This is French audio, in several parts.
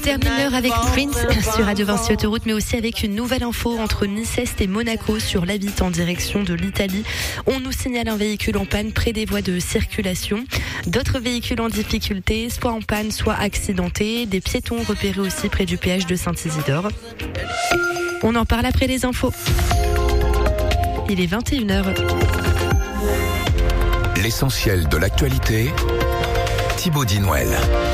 Termine l'heure avec Prince sur Radio Vinci Autoroute, mais aussi avec une nouvelle info entre Nice-Est et Monaco sur l'A8 en direction de l'Italie. On nous signale un véhicule en panne près des voies de circulation. D'autres véhicules en difficulté, soit en panne, soit accidentés. Des piétons repérés aussi près du péage de Saint-Isidore. On en parle après les infos. Il est 21h. L'essentiel de l'actualité, Thibaut Dinouel.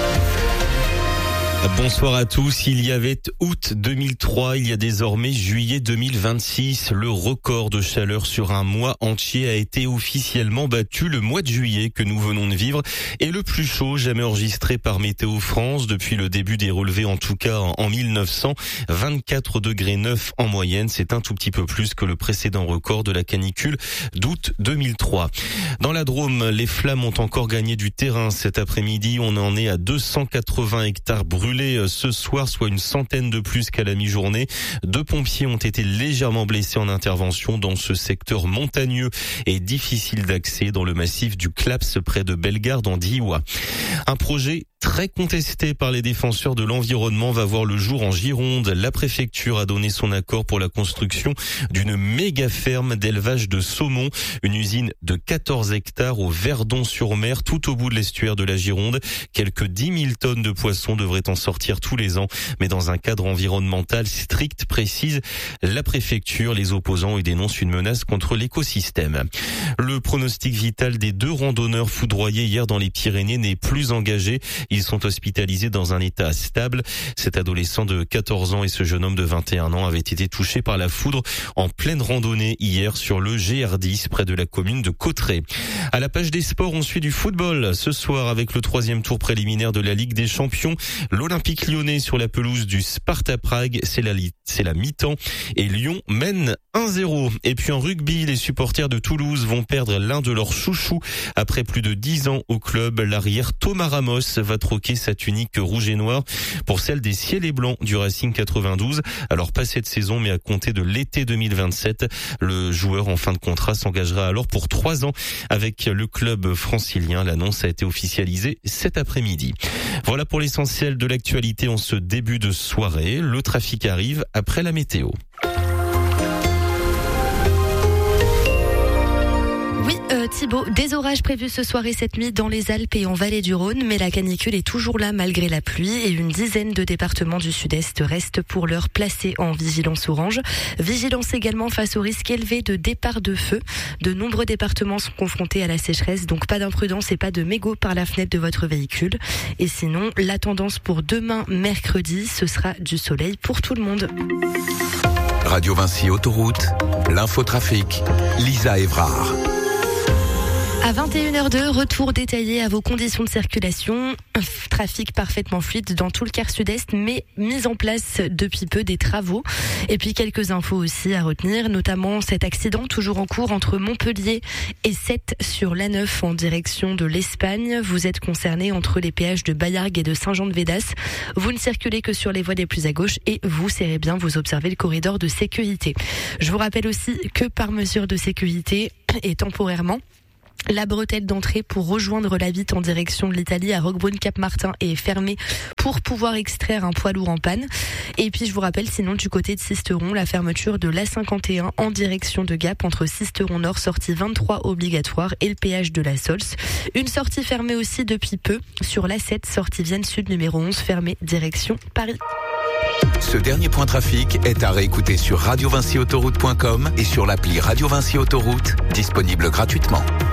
Bonsoir à tous. Il y avait août 2003, il y a désormais juillet 2026. Le record de chaleur sur un mois entier a été officiellement battu. Le mois de juillet que nous venons de vivre est le plus chaud jamais enregistré par Météo France depuis le début des relevés, en tout cas en 1900. 24,9 degrés en moyenne, c'est un tout petit peu plus que le précédent record de la canicule d'août 2003. Dans la Drôme, les flammes ont encore gagné du terrain cet après-midi. On en est à 280 hectares brûlés ce soir, soit une centaine de plus qu'à la mi-journée. 2 pompiers ont été légèrement blessés en intervention dans ce secteur montagneux et difficile d'accès dans le massif du Claps près de Bellegarde en Diois. Un projet très contesté par les défenseurs de l'environnement va voir le jour en Gironde. La préfecture a donné son accord pour la construction d'une méga ferme d'élevage de saumon, une usine de 14 hectares au Verdon-sur-Mer, tout au bout de l'estuaire de la Gironde. Quelques 10 000 tonnes de poissons devraient en sortir tous les ans, mais dans un cadre environnemental strict, précise la préfecture. Les opposants y dénoncent une menace contre l'écosystème. Le pronostic vital des 2 randonneurs foudroyés hier dans les Pyrénées n'est plus engagé. Ils sont hospitalisés dans un état stable. Cet adolescent de 14 ans et ce jeune homme de 21 ans avaient été touchés par la foudre en pleine randonnée hier sur le GR10 près de la commune de Cauterets. À la page des sports, on suit du football ce soir avec le 3e tour préliminaire de la Ligue des Champions. L'Olympique lyonnais sur la pelouse du Sparta Prague, c'est la mi-temps et Lyon mène 1-0. Et puis en rugby, les supporters de Toulouse vont perdre l'un de leurs chouchous après plus de 10 ans au club. L'arrière Thomas Ramos va troquer sa tunique rouge et noire pour celle des Ciels et Blancs du Racing 92. Alors pas cette saison, mais à compter de l'été 2027, le joueur en fin de contrat s'engagera alors pour 3 ans avec le club francilien. L'annonce a été officialisée cet après-midi. Voilà pour l'essentiel de l'actualité en ce début de soirée. Le trafic arrive après la météo. Thibaut, des orages prévus ce soir et cette nuit dans les Alpes et en vallée du Rhône, mais la canicule est toujours là malgré la pluie et une dizaine de départements du sud-est restent pour l'heure placés en vigilance orange. Vigilance également face au risque élevé de départ de feu. De nombreux départements sont confrontés à la sécheresse, donc pas d'imprudence et pas de mégots par la fenêtre de votre véhicule. Et sinon, la tendance pour demain, mercredi, ce sera du soleil pour tout le monde. Radio Vinci Autoroute, l'infotrafic, Lisa Évrard. À 21h02, retour détaillé à vos conditions de circulation. Trafic parfaitement fluide dans tout le quart sud-est, mais mise en place depuis peu des travaux. Et puis quelques infos aussi à retenir, notamment cet accident toujours en cours entre Montpellier et Sète sur l'A9 en direction de l'Espagne. Vous êtes concerné entre les péages de Baillargues et de Saint-Jean-de-Védas. Vous ne circulez que sur les voies les plus à gauche et vous serrez bien, vous observez le corridor de sécurité. Je vous rappelle aussi que par mesure de sécurité et temporairement, la bretelle d'entrée pour rejoindre la Vitte en direction de l'Italie à Roquebrune-Cap-Martin est fermée pour pouvoir extraire un poids lourd en panne. Et puis je vous rappelle sinon du côté de Sisteron, la fermeture de l'A51 en direction de Gap entre Sisteron Nord, sortie 23 obligatoire et le péage de la Sols. Une sortie fermée aussi depuis peu sur l'A7, sortie Vienne Sud numéro 11, fermée direction Paris. Ce dernier point trafic est à réécouter sur radiovinciautoroute.com et sur l'appli Radio Vinci Autoroute, disponible gratuitement.